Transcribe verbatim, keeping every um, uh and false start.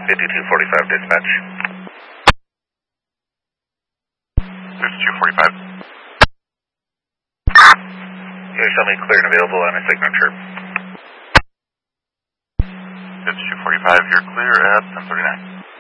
fifty-two forty-five dispatch. fifty-two forty-five. You show me clear and available on a signature. fifty-two forty-five, you're clear at ten thirty-nine.